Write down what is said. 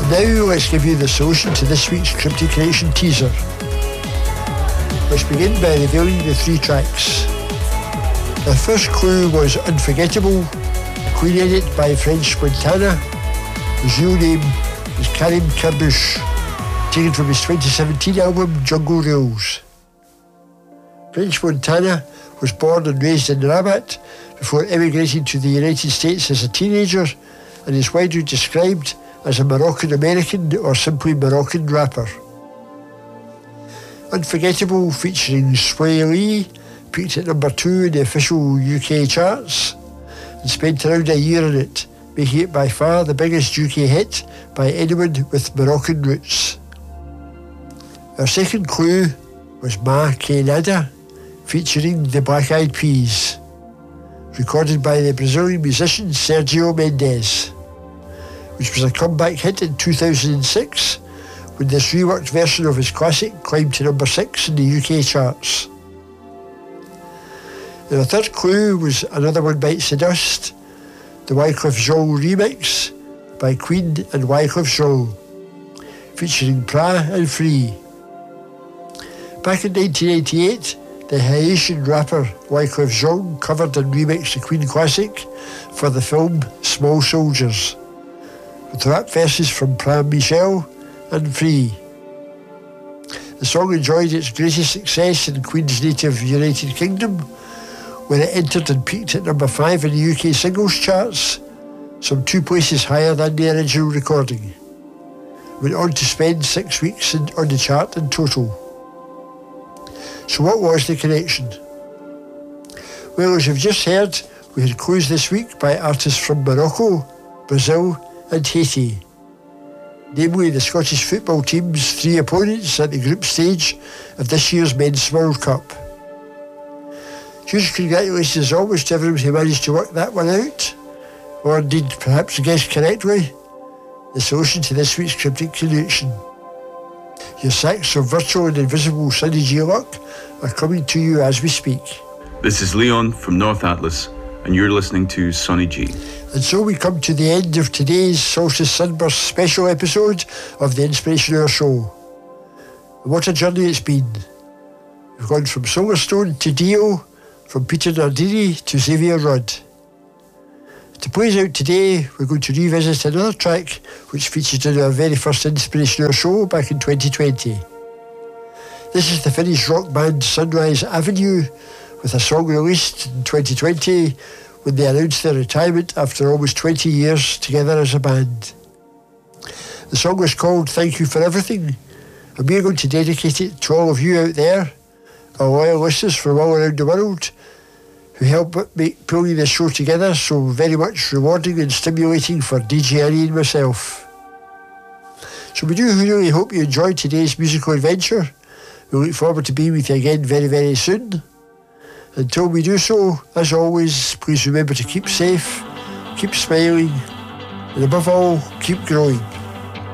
Now let's give you the solution to this week's Cryptic Connection teaser. Let's begin by revealing the 3 tracks. The first clue was Unforgettable, a Queen edit by French Montana, whose real name is Karim Kabouche, taken from his 2017 album Jungle Rules. French Montana was born and raised in Rabat before emigrating to the United States as a teenager, and is widely described as a Moroccan-American or simply Moroccan rapper. Unforgettable, featuring Sway Lee, peaked at number 2 in the official UK charts and spent around a year in it, making it by far the biggest UK hit by anyone with Moroccan roots. Our second clue was Ma Que Nada, featuring the Black Eyed Peas, recorded by the Brazilian musician Sergio Mendes, which was a comeback hit in 2006 when this reworked version of his classic climbed to number 6 in the UK charts. And our third clue was Another One Bites the Dust, the Wyclef Jean remix by Queen and Wyclef Jean, featuring Pra and Free. Back in 1988, the Haitian rapper Wyclef Jean covered and remixed the Queen classic for the film Small Soldiers, with rap verses from Pra Michel and Free. The song enjoyed its greatest success in Queen's native United Kingdom, where it entered and peaked at number 5 in the UK singles charts, some 2 places higher than the original recording. Went on to spend 6 weeks on the chart in total. So what was the connection? Well, as you've just heard, we had clues this week by artists from Morocco, Brazil and Haiti, namely the Scottish football team's 3 opponents at the group stage of this year's Men's World Cup. Huge congratulations as always to everyone who managed to work that one out, or indeed perhaps guessed correctly the solution to this week's Cryptic Connection. Your sacks of virtual and invisible Sunny G luck are coming to you as we speak. This is Leon from North Atlas, and you're listening to Sonny G. And so we come to the end of today's Solstice Sunburst special episode of the Inspiration Hour Show. And what a journey it's been. We've gone from Solarstone to Dio, from Peter Nardini to Xavier Rudd. To play us out today, we're going to revisit another track which featured in our very first Inspiration Hour Show back in 2020. This is the Finnish rock band Sunrise Avenue, with a song released in 2020 when they announced their retirement after almost 20 years together as a band. The song was called Thank You For Everything, and we're going to dedicate it to all of you out there, our loyal listeners from all around the world, who helped make pulling this show together so very much rewarding and stimulating for DJ Annie and myself. So we do really hope you enjoyed today's musical adventure. We look forward to being with you again very, very soon. Until we do so, as always, please remember to keep safe, keep smiling, and above all, keep growing.